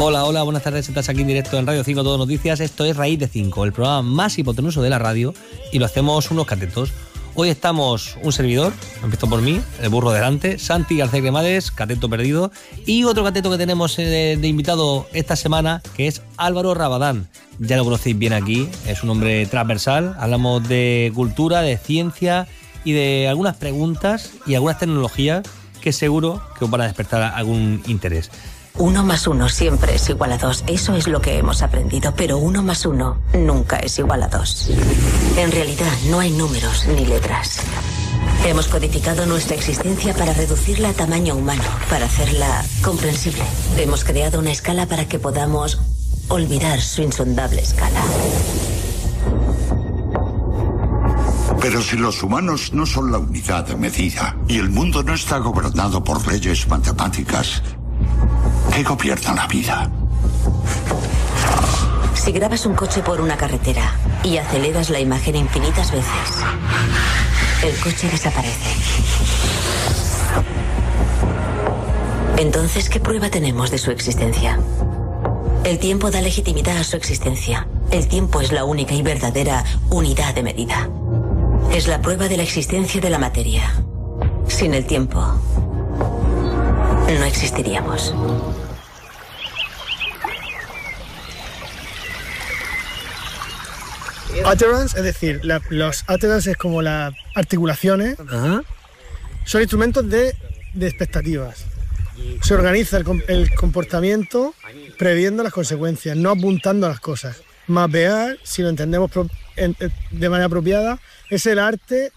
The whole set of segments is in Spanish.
Hola, hola, buenas tardes. Estás aquí en directo en Radio 5 Todo Noticias. Esto es Raíz de 5, el programa más hipotenuso de la radio, y lo hacemos unos catetos. Hoy estamos un servidor, empiezo por mí, el burro delante, Santi García Cremades, cateto perdido, y otro cateto que tenemos de invitado esta semana, que es Álvaro Rabadán. Ya lo conocéis bien aquí, es un hombre transversal. Hablamos de cultura, de ciencia y de algunas preguntas y algunas tecnologías que seguro que os van a despertar algún interés. 1 más 1 siempre es igual a 2. Eso es lo que hemos aprendido, pero 1 más 1 nunca es igual a 2. En realidad no hay números ni letras. Hemos codificado nuestra existencia para reducirla a tamaño humano, para hacerla comprensible. Hemos creado una escala para que podamos olvidar su insondable escala. Pero si los humanos no son la unidad de medida y el mundo no está gobernado por leyes matemáticas, ¿qué gobierna la vida? Si grabas un coche por una carretera y aceleras la imagen infinitas veces, el coche desaparece. Entonces, ¿qué prueba tenemos de su existencia? El tiempo da legitimidad a su existencia. El tiempo es la única y verdadera unidad de medida. Es la prueba de la existencia de la materia. Sin el tiempo, no existiríamos. Utterance, es decir, los utterance es como las articulaciones. Ajá. Son instrumentos de expectativas. Se organiza el comportamiento previendo las consecuencias, no apuntando a las cosas. Mapear, si lo entendemos de manera apropiada, es el arte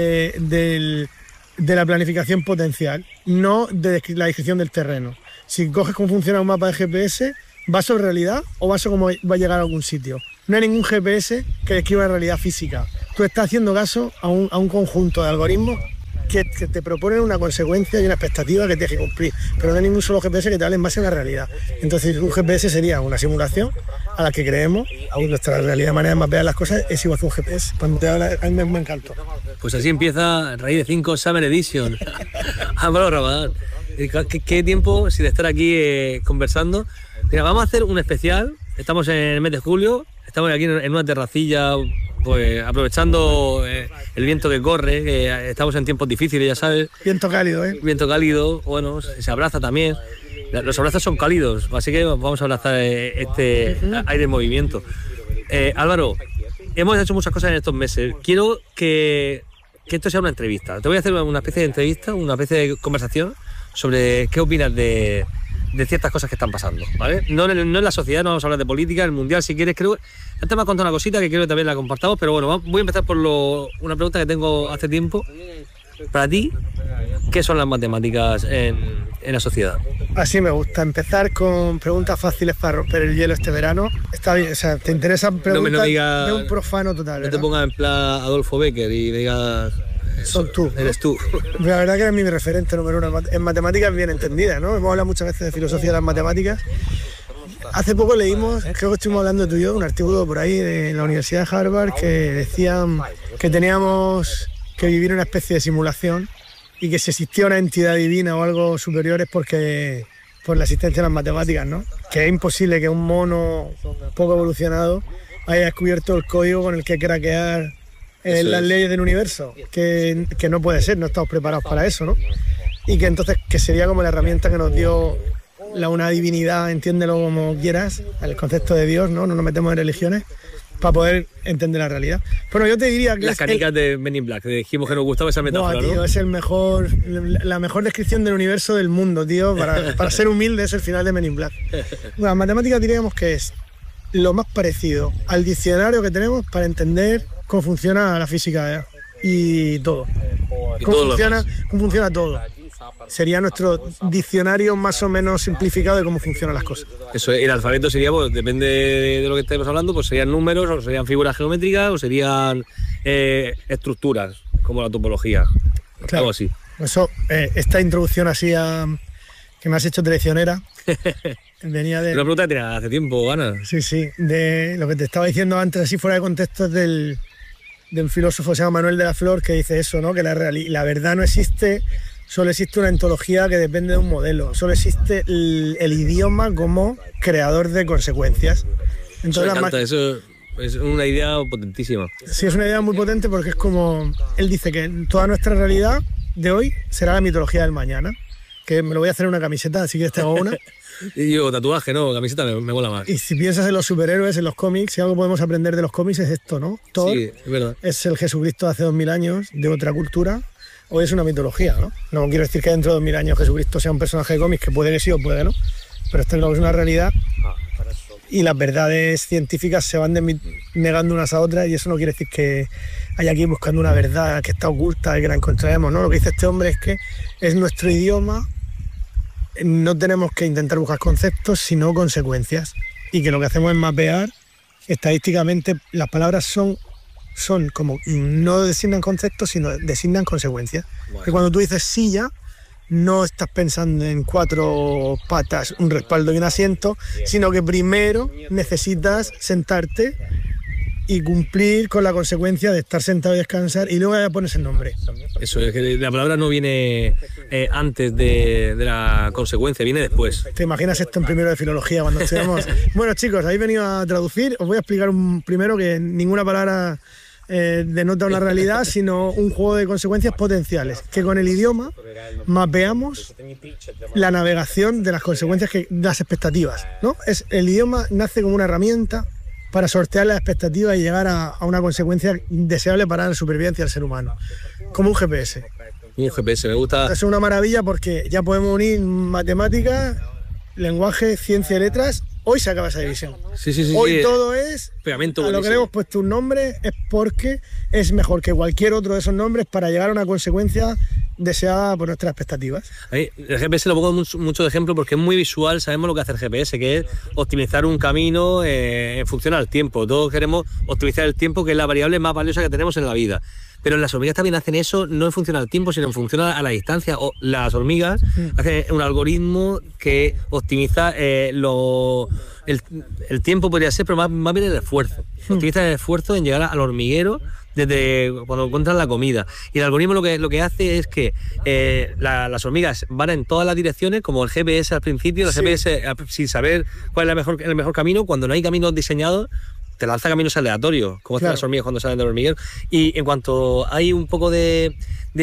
de la planificación potencial, no de la descripción del terreno. Si coges cómo funciona un mapa de GPS, ¿va sobre realidad o va sobre cómo va a llegar a algún sitio? No hay ningún GPS que describa la realidad física. Tú estás haciendo caso a un conjunto de algoritmos que te proponen una consecuencia y una expectativa que tienes que cumplir, pero no hay ningún solo GPS que te hable en base a la realidad. Entonces un GPS sería una simulación a la que creemos, aún nuestra realidad de manera de mapear las cosas es igual que un GPS. Cuando te habla, a mí me encantó. Pues así empieza Raíz de 5 Summer Edition. Álvaro Rabadán. ¿Qué tiempo sin estar aquí conversando? Mira, vamos a hacer un especial. Estamos en el mes de julio, estamos aquí en una terracilla, pues aprovechando el viento que corre, que estamos en tiempos difíciles, ya sabes. Viento cálido, ¿eh? Viento cálido, bueno, se abraza también. Los abrazos son cálidos, así que vamos a abrazar este aire en movimiento. Álvaro, hemos hecho muchas cosas en estos meses. Quiero que esto sea una entrevista. Te voy a hacer una especie de entrevista, una especie de conversación sobre qué opinas de ciertas cosas que están pasando, ¿vale? No en la sociedad, no vamos a hablar de política, el mundial, si quieres, creo. Antes me has contado una cosita que quiero que también la compartamos, pero bueno, voy a empezar por una pregunta que tengo hace tiempo. Para ti, ¿qué son las matemáticas en la sociedad? Así me gusta, empezar con preguntas fáciles para romper el hielo este verano. Está bien, o sea, te interesan preguntas no digas, de un profano total, ¿verdad? No te pongas en plan Adolfo Becker y me digas... Son tú. Eres tú. La verdad que eres mi referente número uno en matemáticas bien entendidas, ¿no? Hemos hablado muchas veces de filosofía de las matemáticas. Hace poco leímos, creo que estuvimos hablando tú y yo, un artículo por ahí de la Universidad de Harvard que decían que teníamos que vivir una especie de simulación y que si existía una entidad divina o algo superior es por la existencia de las matemáticas, ¿no? Que es imposible que un mono poco evolucionado haya descubierto el código con el que craquear las leyes del universo, que no puede ser, no estamos preparados para eso, ¿no? Y que entonces que sería como la herramienta que nos dio una divinidad, entiéndelo como quieras, el concepto de Dios, ¿no? No nos metemos en religiones, para poder entender la realidad. Bueno, yo te diría que las canicas de Men in Black, dijimos que nos gustaba esa metáfora, tío, ¿no? Es la mejor descripción del universo del mundo, tío, para ser humilde es el final de Men in Black. Las matemáticas diríamos que es lo más parecido al diccionario que tenemos para entender cómo funciona la física y todo. Cómo funciona todo. Sería nuestro diccionario más o menos simplificado de cómo funcionan las cosas. Eso, el alfabeto sería, pues, depende de lo que estemos hablando, pues serían números, o serían figuras geométricas, o serían estructuras, como la topología, claro, algo así. Eso, esta introducción así que me has hecho traicionera, venía de... Una pregunta que tenía hace tiempo, Ana. Sí, de lo que te estaba diciendo antes, así fuera de contexto, de un filósofo que se llama Manuel de la Flor, que dice eso, ¿no? Que la verdad no existe. Solo existe una ontología que depende de un modelo. Solo existe el idioma como creador de consecuencias. Entonces, eso es una idea potentísima. Sí, es una idea muy potente porque es como... Él dice que toda nuestra realidad de hoy será la mitología del mañana. Que me lo voy a hacer en una camiseta, así que tengo una. Y yo, tatuaje, no, camiseta me mola más. Y si piensas en los superhéroes, en los cómics, si algo podemos aprender de los cómics es esto, ¿no? Thor sí, es verdad. Es el Jesucristo de hace 2000 años, de otra cultura. Hoy es una mitología, ¿no? No quiero decir que dentro de 2000 años Jesucristo sea un personaje de cómics, que puede que sí o puede que no, pero esto es una realidad. Y las verdades científicas se van negando unas a otras, y eso no quiere decir que haya que ir buscando una verdad que está oculta y que la encontraremos, ¿no? Lo que dice este hombre es que es nuestro idioma, no tenemos que intentar buscar conceptos, sino consecuencias. Y que lo que hacemos es mapear, estadísticamente, las palabras son como, no designan conceptos, sino designan consecuencias. Bueno. Que cuando tú dices silla, no estás pensando en 4 patas, un respaldo y un asiento, sino que primero necesitas sentarte y cumplir con la consecuencia de estar sentado y descansar, y luego ya pones el nombre. Eso es, que la palabra no viene antes de la consecuencia, viene después. ¿Te imaginas esto en primero de filología cuando estudiamos? Bueno, chicos, habéis venido a traducir. Os voy a explicar primero que ninguna palabra denota una realidad, sino un juego de consecuencias potenciales, que con el idioma mapeamos la navegación de las consecuencias, las expectativas, ¿no? El idioma nace como una herramienta para sortear las expectativas y llegar a una consecuencia deseable para la supervivencia del ser humano, como un GPS. Un GPS, me gusta. Es una maravilla porque ya podemos unir matemáticas, lenguaje, ciencia y letras. Hoy se acaba esa división. Sí, hoy todo es... Pegamento a lo que le hemos puesto un nombre es porque es mejor que cualquier otro de esos nombres para llegar a una consecuencia deseada por nuestras expectativas. A mí, el GPS lo pongo mucho de ejemplo porque es muy visual, sabemos lo que hace el GPS, que es optimizar un camino en función al tiempo. Todos queremos optimizar el tiempo, que es la variable más valiosa que tenemos en la vida. Pero las hormigas también hacen eso, no en función al tiempo, sino en función a la distancia. O las hormigas hacen un algoritmo que optimiza el tiempo, podría ser, pero más bien el esfuerzo. Optimiza el esfuerzo en llegar al hormiguero desde cuando encuentran la comida. Y el algoritmo lo que hace es que las hormigas van en todas las direcciones, como el GPS al principio, el GPS sin saber cuál es el mejor camino. Cuando no hay caminos diseñados, te lanza caminos aleatorios, como hacen las hormigas cuando salen del hormiguero. Y en cuanto hay un poco de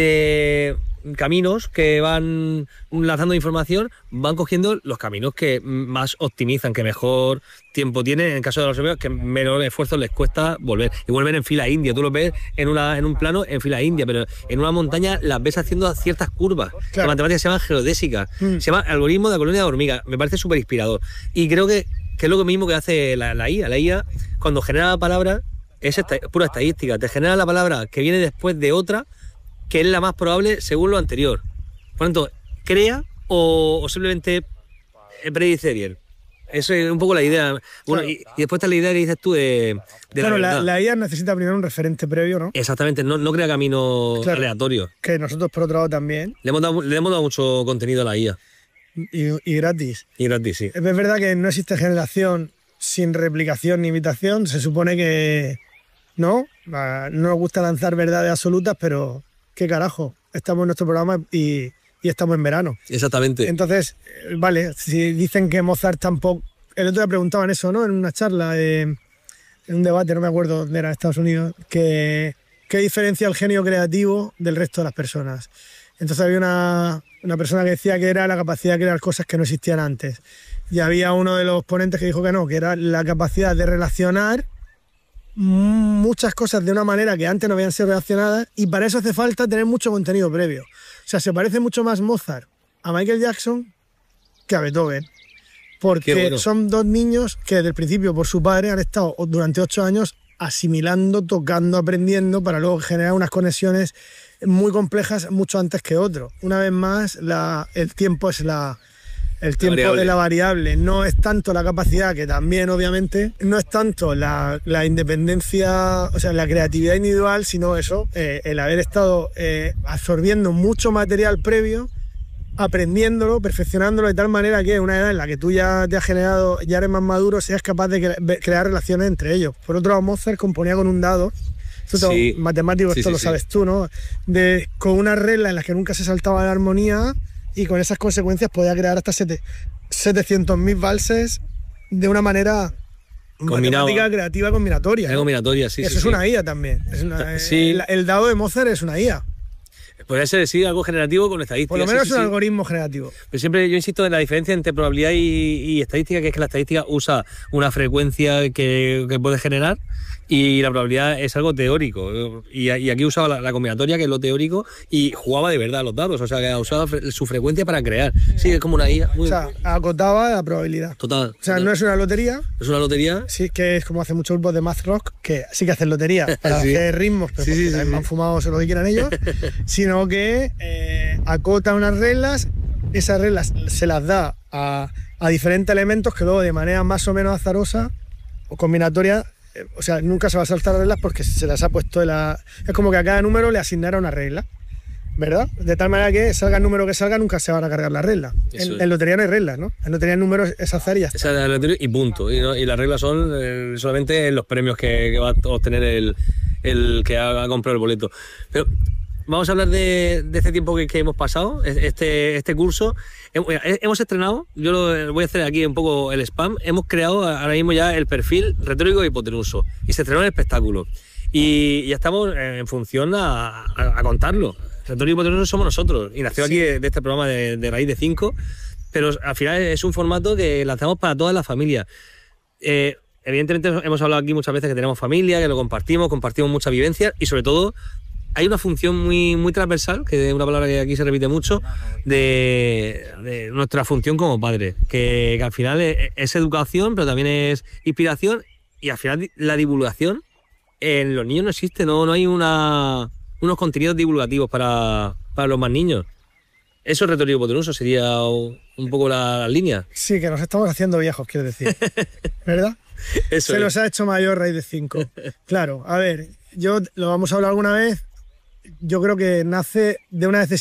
caminos que van lanzando información, van cogiendo los caminos que más optimizan, que mejor tiempo tienen. En el caso de las hormigas, que menor esfuerzo les cuesta volver. Y vuelven en fila india. Tú los ves en un plano en fila india, pero en una montaña las ves haciendo ciertas curvas. Claro. Las matemáticas se llaman geodésicas. Se llama algoritmo de la colonia de hormigas. Me parece súper inspirador. Y creo que es lo mismo que hace la IA. La IA, cuando genera la palabra, es pura estadística. Te genera la palabra que viene después de otra, que es la más probable según lo anterior. Por lo tanto, crea o simplemente predice bien. Eso es un poco la idea. Bueno, claro. y después está la idea que dices tú de claro, la IA necesita primero un referente previo, ¿no? Exactamente, no crea caminos aleatorios. Que nosotros, por otro lado, también. Le hemos dado mucho contenido a la IA. Y gratis. Y gratis, sí. Es verdad que no existe generación sin replicación ni imitación. Se supone que no nos gusta lanzar verdades absolutas, pero qué carajo. Estamos en nuestro programa y estamos en verano. Exactamente. Entonces, vale, si dicen que Mozart tampoco... El otro día preguntaban eso, ¿no? En una charla, en un debate, no me acuerdo dónde era, en Estados Unidos, que ¿qué diferencia el genio creativo del resto de las personas? Entonces había una persona que decía que era la capacidad de crear cosas que no existían antes. Y había uno de los ponentes que dijo que no, que era la capacidad de relacionar muchas cosas de una manera que antes no habían sido relacionadas, y para eso hace falta tener mucho contenido previo. O sea, se parece mucho más Mozart a Michael Jackson que a Beethoven, porque son dos niños que desde el principio por su padre han estado durante 8 años asimilando, tocando, aprendiendo, para luego generar unas conexiones muy complejas mucho antes que otro. Una vez más, el tiempo es el tiempo de la variable, no es tanto la capacidad, que también obviamente, no es tanto la independencia, o sea, la creatividad individual, sino eso, el haber estado absorbiendo mucho material previo, aprendiéndolo, perfeccionándolo de tal manera que una edad en la que tú ya te has generado, ya eres más maduro, seas capaz de crear relaciones entre ellos. Por otro lado, Mozart componía con un dado. Matemático, esto lo sabes tú, ¿no? Con una regla en la que nunca se saltaba la armonía, y con esas consecuencias podía crear hasta 700.000 valses de una manera matemática creativa combinatoria. ¿no? Combinatoria, sí. Eso sí, es una IA también. El dado de Mozart es una IA. Podría ser, sí, algo generativo con estadística. Por lo menos es un algoritmo generativo. Pero siempre yo insisto en la diferencia entre probabilidad y estadística, que es que la estadística usa una frecuencia que puede generar y la probabilidad es algo teórico. Y aquí usaba la combinatoria, que es lo teórico, y jugaba de verdad los dados. O sea, que usaba su frecuencia para crear. Sí, es como una IA. O sea, acotaba la probabilidad. Total. O sea, no es una lotería. Es una lotería. Sí, que es como hacen muchos grupos de math rock, que sí que hacen lotería para hacer ritmos, pero también han fumado lo que quieran ellos, sino que acota unas reglas, esas reglas se las da a diferentes elementos que luego de manera más o menos azarosa o combinatoria, o sea, nunca se va a saltar reglas porque se las ha puesto es como que a cada número le asignara una regla, ¿verdad? De tal manera que salga el número que salga, nunca se van a cargar las reglas. En lotería no hay reglas, ¿no? En lotería el número es azar y ya está. Esa es la lotería y punto. Y las reglas son solamente los premios que va a obtener el que ha comprado el boleto. Pero vamos a hablar de este tiempo que hemos pasado, este curso. Hemos estrenado, yo voy a hacer aquí un poco el spam, hemos creado ahora mismo ya el perfil retórico e hipotenuso y se estrenó el espectáculo. Y ya estamos en función a contarlo. Retórico y hipotenuso somos nosotros y nació aquí de este programa de Raíz de 5, pero al final es un formato que lanzamos para todas las familias. Evidentemente hemos hablado aquí muchas veces que tenemos familia, que lo compartimos muchas vivencias y sobre todo hay una función muy, muy transversal, que es una palabra que aquí se repite mucho, de nuestra función como padres, que al final es educación, pero también es inspiración, y al final la divulgación en los niños no existe, no hay unos contenidos divulgativos para los más niños. Eso es retórico hipotenuso, sería un poco la línea. Sí, que nos estamos haciendo viejos, quiero decir, ¿verdad? Eso se nos ha hecho mayor Raíz de 5. Claro, a ver, lo vamos a hablar alguna vez. Yo creo que nace de una necesidad